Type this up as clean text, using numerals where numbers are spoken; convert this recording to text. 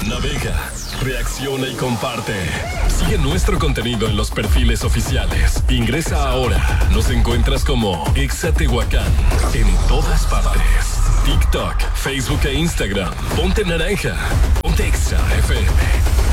navega, reacciona y comparte. Sigue nuestro contenido en los perfiles oficiales. Ingresa ahora. Nos encuentras como Exa Tehuacán en todas partes. TikTok, Facebook e Instagram. Ponte naranja. Ponte Exa FM.